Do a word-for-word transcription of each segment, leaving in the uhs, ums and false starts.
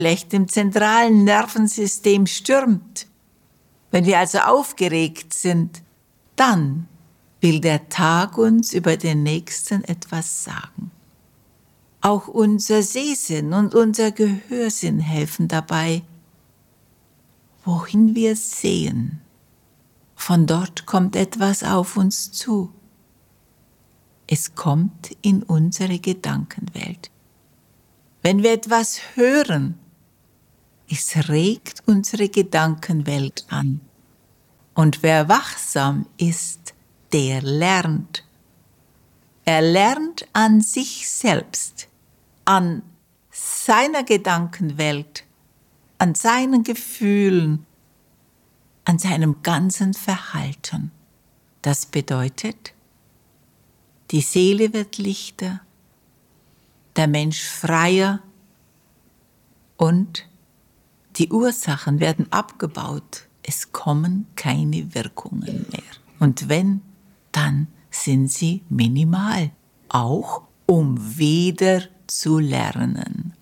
vielleicht im zentralen Nervensystem stürmt. Wenn wir also aufgeregt sind, dann will der Tag uns über den Nächsten etwas sagen. Auch unser Sehsinn und unser Gehörsinn helfen dabei. Wohin wir sehen, von dort kommt etwas auf uns zu. Es kommt in unsere Gedankenwelt. Wenn wir etwas hören, es regt unsere Gedankenwelt an. Und wer wachsam ist, der lernt. Er lernt an sich selbst, an seiner Gedankenwelt, an seinen Gefühlen, an seinem ganzen Verhalten. Das bedeutet, die Seele wird lichter, der Mensch freier und die Ursachen werden abgebaut. Es kommen keine Wirkungen mehr. Und wenn, dann sind sie minimal, auch um wieder zu lernen.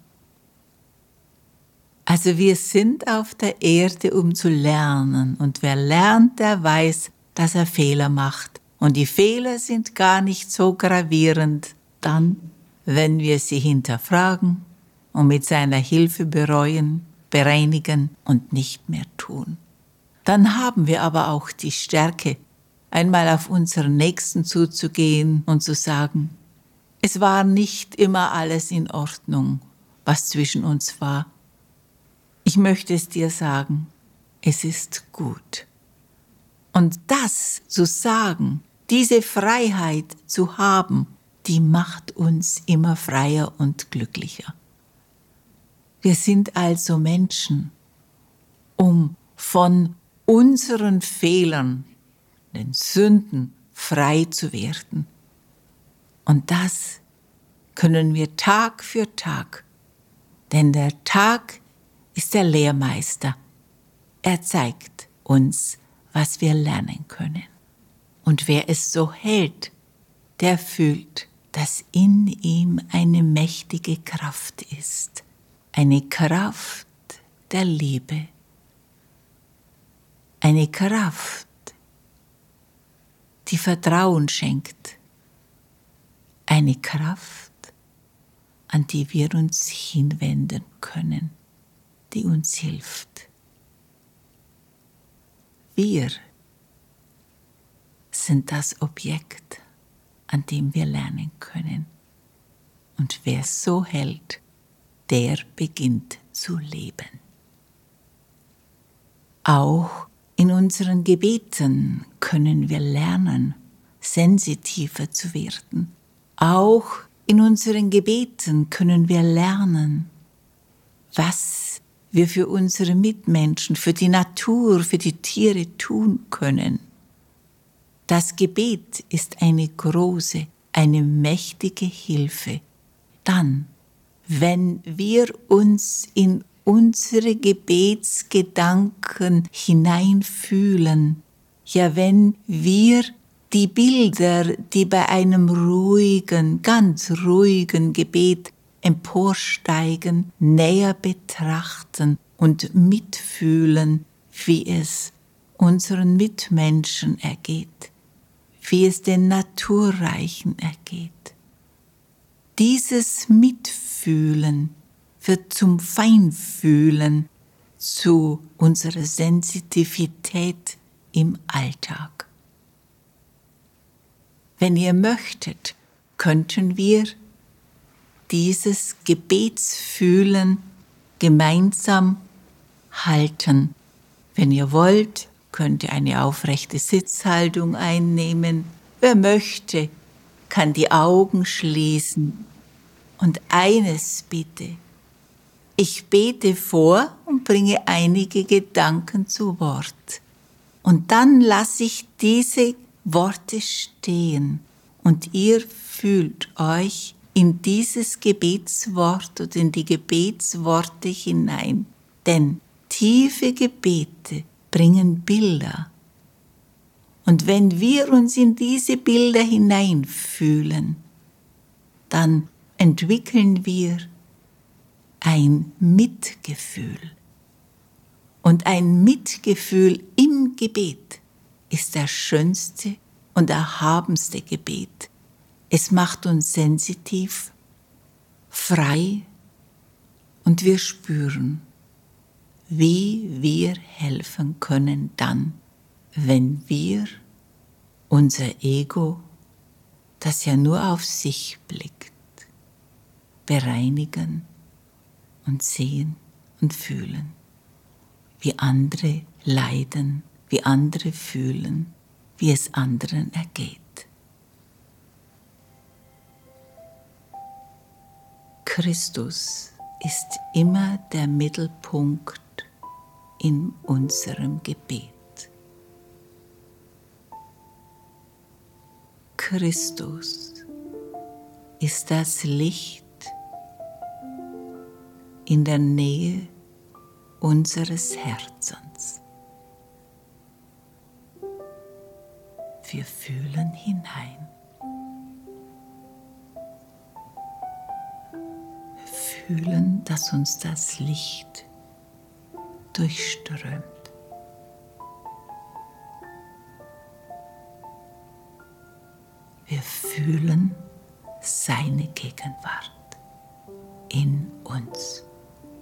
Also wir sind auf der Erde, um zu lernen. Und wer lernt, der weiß, dass er Fehler macht. Und die Fehler sind gar nicht so gravierend, dann, wenn wir sie hinterfragen und mit seiner Hilfe bereuen, bereinigen und nicht mehr tun. Dann haben wir aber auch die Stärke, einmal auf unseren Nächsten zuzugehen und zu sagen, es war nicht immer alles in Ordnung, was zwischen uns war. Ich möchte es dir sagen, es ist gut. Und das zu sagen, diese Freiheit zu haben, die macht uns immer freier und glücklicher. Wir sind also Menschen, um von unseren Fehlern, den Sünden, frei zu werden. Und das können wir Tag für Tag, denn der Tag ist der Lehrmeister. Er zeigt uns, was wir lernen können. Und wer es so hält, der fühlt, dass in ihm eine mächtige Kraft ist. Eine Kraft der Liebe. Eine Kraft, die Vertrauen schenkt. Eine Kraft, an die wir uns hinwenden können, die uns hilft. Wir sind das Objekt, an dem wir lernen können. Und wer so hält, der beginnt zu leben. Auch in unseren Gebeten können wir lernen, sensitiver zu werden. Auch in unseren Gebeten können wir lernen, was wir für unsere Mitmenschen, für die Natur, für die Tiere tun können. Das Gebet ist eine große, eine mächtige Hilfe. Dann, wenn wir uns in unsere Gebetsgedanken hineinfühlen, ja, wenn wir die Bilder, die bei einem ruhigen, ganz ruhigen Gebet emporsteigen, näher betrachten und mitfühlen, wie es unseren Mitmenschen ergeht, wie es den Naturreichen ergeht. Dieses Mitfühlen wird zum Feinfühlen, zu unserer Sensitivität im Alltag. Wenn ihr möchtet, könnten wir dieses Gebetsfühlen gemeinsam halten. Wenn ihr wollt, könnt ihr eine aufrechte Sitzhaltung einnehmen. Wer möchte, kann die Augen schließen. Und eines bitte, ich bete vor und bringe einige Gedanken zu Wort. Und dann lasse ich diese Worte stehen und ihr fühlt euch in dieses Gebetswort oder in die Gebetsworte hinein. Denn tiefe Gebete bringen Bilder. Und wenn wir uns in diese Bilder hineinfühlen, dann entwickeln wir ein Mitgefühl. Und ein Mitgefühl im Gebet ist das schönste und erhabenste Gebet. Es macht uns sensitiv, frei und wir spüren, wie wir helfen können dann, wenn wir unser Ego, das ja nur auf sich blickt, bereinigen und sehen und fühlen, wie andere leiden, wie andere fühlen, wie es anderen ergeht. Christus ist immer der Mittelpunkt in unserem Gebet. Christus ist das Licht in der Nähe unseres Herzens. Wir fühlen hinein. Wir fühlen, dass uns das Licht durchströmt. Wir fühlen seine Gegenwart in uns.